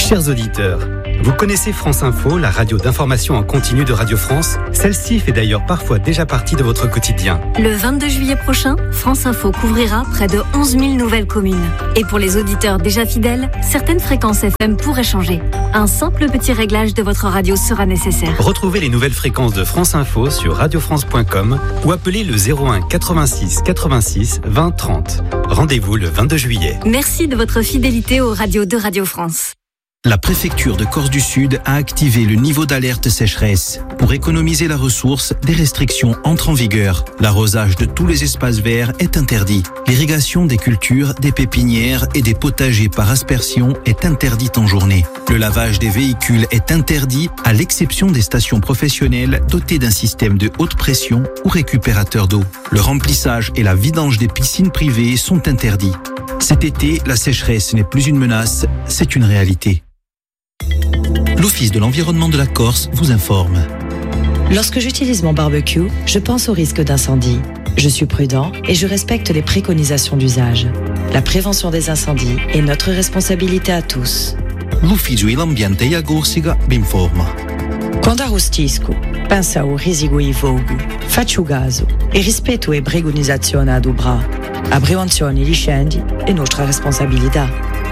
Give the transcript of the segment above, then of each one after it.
Chers auditeurs, vous connaissez France Info, la radio d'information en continu de Radio France? Celle-ci fait d'ailleurs parfois déjà partie de votre quotidien. Le 22 juillet prochain, France Info couvrira près de 11 000 nouvelles communes. Et pour les auditeurs déjà fidèles, certaines fréquences FM pourraient changer. Un simple petit réglage de votre radio sera nécessaire. Retrouvez les nouvelles fréquences de France Info sur radiofrance.com ou appelez le 01 86 86 20 30. Rendez-vous le 22 juillet. Merci de votre fidélité aux radios de Radio France. La préfecture de Corse du Sud a activé le niveau d'alerte sécheresse. Pour économiser la ressource, des restrictions entrent en vigueur. L'arrosage de tous les espaces verts est interdit. L'irrigation des cultures, des pépinières et des potagers par aspersion est interdite en journée. Le lavage des véhicules est interdit à l'exception des stations professionnelles dotées d'un système de haute pression ou récupérateur d'eau. Le remplissage et la vidange des piscines privées sont interdits. Cet été, la sécheresse n'est plus une menace, c'est une réalité. L'Office de l'environnement de la Corse vous informe. Lorsque j'utilise mon barbecue, je pense au risque d'incendie. Je suis prudent et je respecte les préconisations d'usage. La prévention des incendies est notre responsabilité à tous. L'Ufficio dell'Ambiente e Corsica vi informa. Quando arrostisco, pensa ao risico e fogo, faccio caso e rispetto le preconizzazioni ad ubra. La prevenzione degli incendi è nostra responsabilità.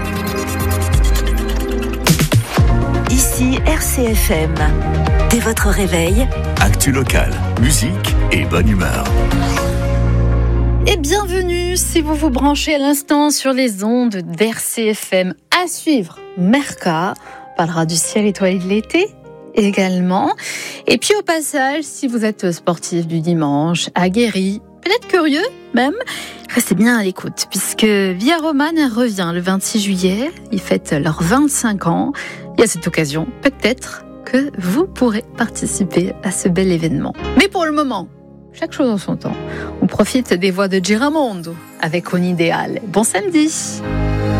Ici RCFM. Dès votre réveil, actu local, musique et bonne humeur. Et bienvenue si vous vous branchez à l'instant sur les ondes d'RCFM. À suivre, Merca parlera du ciel étoilé de l'été également. Et puis au passage, si vous êtes sportif du dimanche, aguerri, peut-être curieux même, restez bien à l'écoute puisque Via Romane revient le 26 juillet. Ils fêtent leurs 25 ans. Et à cette occasion, peut-être que vous pourrez participer à ce bel événement. Mais pour le moment, chaque chose en son temps. On profite des voix de Giramondo avec On Idéal. Bon samedi!